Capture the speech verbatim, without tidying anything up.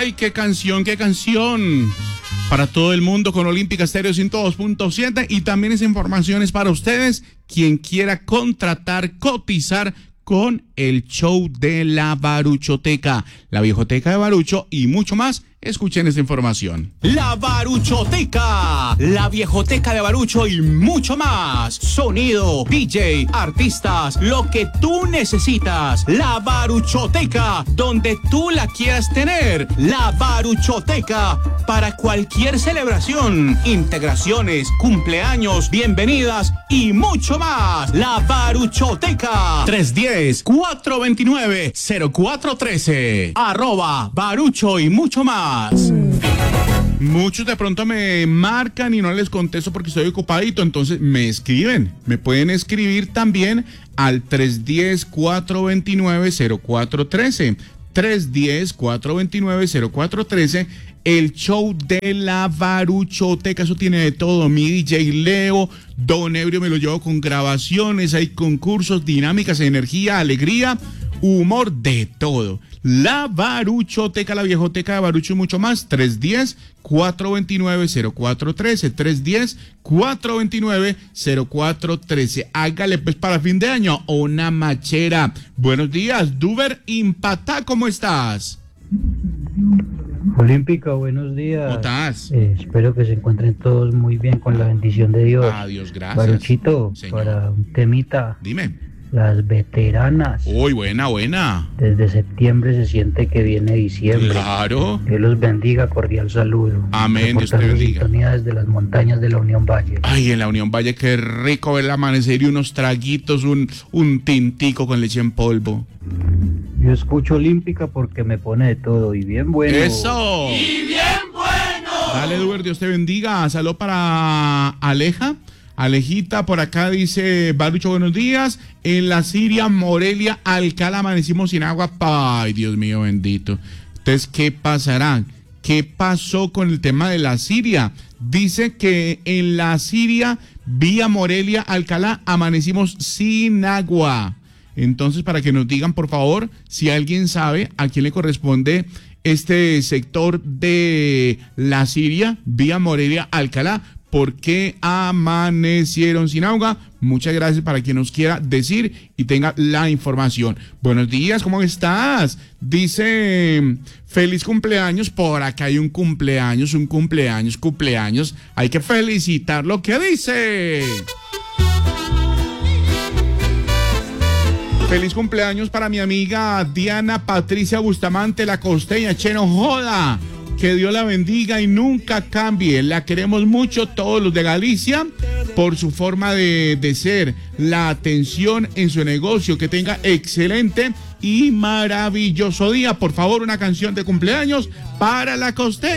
Ay, qué canción, qué canción. Para todo el mundo con Olímpica Estéreo ciento dos punto siete y también esa información es para ustedes, quien quiera contratar, cotizar con el show de la Baruchoteca, la viejoteca de Barucho y mucho más. Escuchen esta información. La Baruchoteca, la viejoteca de Barucho y mucho más. Sonido, D J, artistas, lo que tú necesitas. La Baruchoteca, donde tú la quieras tener. La Baruchoteca, para cualquier celebración, integraciones, cumpleaños, bienvenidas y mucho más. La Baruchoteca, tres uno cero, cuatro dos nueve, cero cuatro uno tres, arroba Barucho y mucho más. Muchos de pronto me marcan y no les contesto porque estoy ocupadito, entonces me escriben. Me pueden escribir también al tres uno cero, cuatro dos nueve, cero cuatro uno tres. tres uno cero, cuatro dos nueve, cero cuatro uno tres. El show de la Baruchoteca, eso tiene de todo. Mi D J Leo, Don Ebrio me lo llevo con grabaciones, hay concursos, dinámicas, energía, alegría, humor, de todo. La Baruchoteca, la viejoteca de Barucho y mucho más. tres uno cero, cuatro dos nueve, cero cuatro uno tres. tres uno cero, cuatro dos nueve, cero cuatro uno tres. Hágale pues para fin de año una machera. Buenos días, Duber Impatá, ¿cómo estás? Olímpica, buenos días. ¿Cómo estás? Eh, espero que se encuentren todos muy bien con la bendición de Dios. Adiós, gracias. Baruchito, señor. Para un temita. Dime. Las veteranas. Uy, buena, buena. Desde septiembre se siente que viene diciembre. Claro. Dios los bendiga, cordial saludo. Amén, Dios te Reportando bendiga. sintonía desde las montañas de la Unión Valle. Ay, en la Unión Valle, qué rico ver el amanecer y unos traguitos, un, un tintico con leche en polvo. Yo escucho Olímpica porque me pone de todo y bien bueno. ¡Eso! ¡Y bien bueno! Dale, Duber, Dios te bendiga. Saludos para Aleja. Alejita, por acá dice Barucho, buenos días. En la Siria, Morelia, Alcalá, amanecimos sin agua. Ay, Dios mío bendito. Entonces, ¿qué pasará? ¿Qué pasó con el tema de la Siria? Dice que en la Siria, vía Morelia, Alcalá, amanecimos sin agua. Entonces, para que nos digan, por favor, si alguien sabe a quién le corresponde este sector de la Siria, vía Morelia, Alcalá, ¿por qué amanecieron sin agua? Muchas gracias para quien nos quiera decir y tenga la información. Buenos días, ¿cómo estás? Dice, feliz cumpleaños. Por acá hay un cumpleaños, un cumpleaños, cumpleaños. Hay que felicitar lo que dice. Feliz cumpleaños para mi amiga Diana Patricia Bustamante, la costeña. Che, no joda. Que Dios la bendiga y nunca cambie. La queremos mucho, todos los de Galicia, por su forma de, de ser, la atención en su negocio. Que tenga excelente y maravilloso día. Por favor, una canción de cumpleaños para la costeña.